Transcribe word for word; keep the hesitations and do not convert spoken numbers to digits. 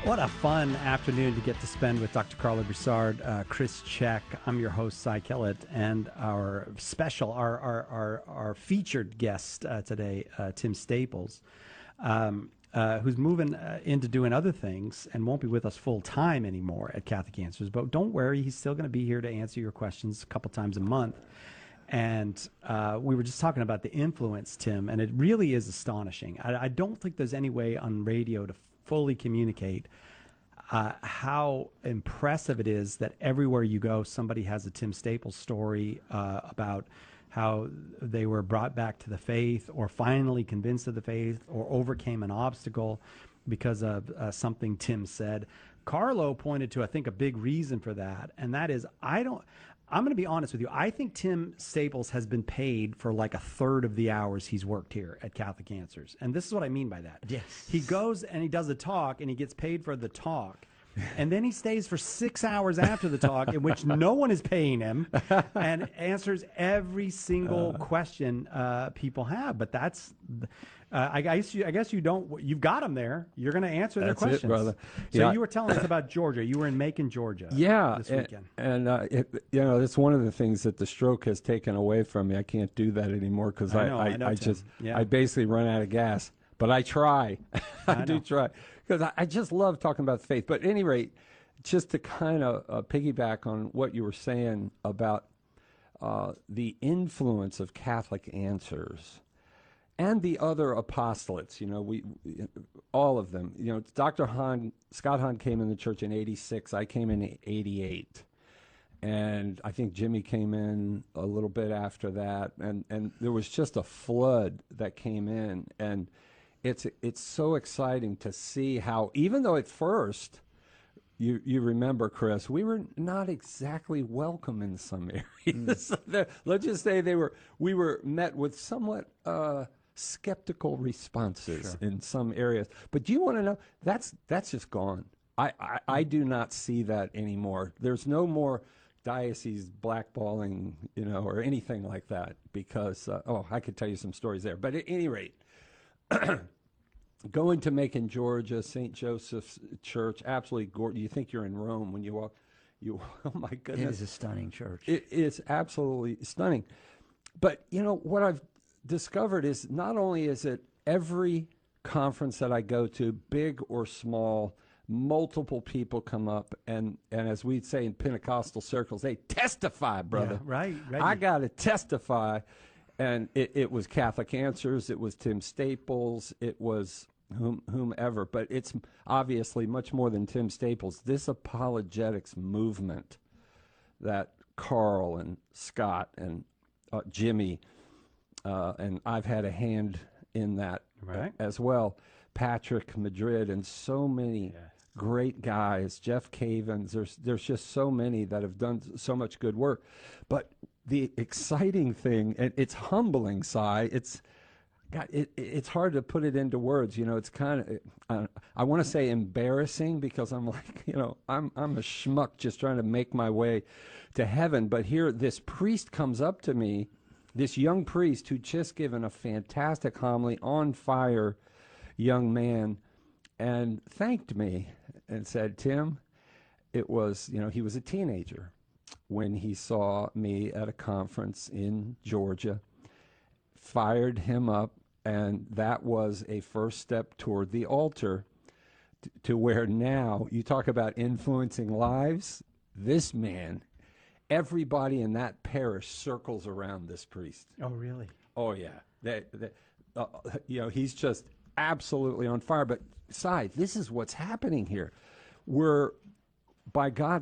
What a fun afternoon to get to spend with Doctor Carla Broussard, uh, Chris Check. I'm your host, Cy Kellett, and our special, our our our, our featured guest uh, today, uh, Tim Staples, um, uh, who's moving uh, into doing other things and won't be with us full time anymore at Catholic Answers. But don't worry, he's still going to be here to answer your questions a couple times a month. And uh, we were just talking about the influence, Tim, and it really is astonishing. I, I don't think there's any way on radio to fully communicate uh, how impressive it is that everywhere you go, somebody has a Tim Staples story uh, about how they were brought back to the faith or finally convinced of the faith or overcame an obstacle because of uh, something Tim said. Carlo pointed to, I think, a big reason for that, and that is I don't – I'm going to be honest with you. I think Tim Staples has been paid for like a third of the hours he's worked here at Catholic Answers. And this is what I mean by that. Yes. He goes and he does a talk and he gets paid for the talk. And then he stays for six hours after the talk in which no one is paying him and answers every single uh, question uh, people have. But that's, uh, I guess you, I guess you don't, you've got them there. You're going to answer their questions. It, brother. So yeah. you were telling us about Georgia. You were in Macon, Georgia. Yeah. This weekend. And, and uh, it, you know, it's one of the things that the stroke has taken away from me. I can't do that anymore because I, I, know, I, I, know, I Tim. just, yeah. I basically run out of gas. But I try. I, I do try. Because I, I just love talking about faith. But at any rate, just to kind of uh, piggyback on what you were saying about uh, the influence of Catholic Answers and the other apostolates, you know, we, we all of them. You know, Doctor Hahn, Scott Hahn came in the church in eighty-six. I came in eighty-eight. And I think Jimmy came in a little bit after that. And, and there was just a flood that came in. And it's it's so exciting to see how, even though at first, You you remember, Chris, we were not exactly welcome in some areas. Mm. Let's just say they were. We were met with somewhat uh, skeptical responses sure. in some areas. But do you want to know? That's that's just gone. I, I, I do not see that anymore. There's no more diocese blackballing, you know, or anything like that. Because uh, oh, I could tell you some stories there. But at any rate. Going to Macon, Georgia, Saint Joseph's Church, absolutely gorgeous. You think you're in Rome when you walk. You, oh my goodness, it is a stunning church. It is absolutely stunning. But you know what I've discovered is not only is it every conference that I go to, big or small, multiple people come up and and as we'd say in Pentecostal circles, they testify, brother. Yeah, right, right. I got to testify. And it, it was Catholic Answers, it was Tim Staples, it was whom, whomever. But it's obviously much more than Tim Staples. This apologetics movement that Carl and Scott and uh, Jimmy, uh, and I've had a hand in that right. as well, Patrick Madrid and so many yes. great guys, Jeff Cavins, there's, there's just so many that have done so much good work. But the exciting thing, and it's humbling, Cy, it's God, it, it's hard to put it into words. You know, it's kind of, uh, I want to say embarrassing because I'm like, you know, I'm I'm a schmuck just trying to make my way to heaven. But here, this priest comes up to me, this young priest who'd just given a fantastic homily, on fire young man, and thanked me and said, Tim, it was, you know, he was a teenager when he saw me at a conference in Georgia, fired him up, and that was a first step toward the altar t- to where now, you talk about influencing lives, this man, everybody in that parish circles around this priest. Oh, really? Oh, yeah. They, they, uh, you know, he's just absolutely on fire. But, Cy, this is what's happening here. We're, by God,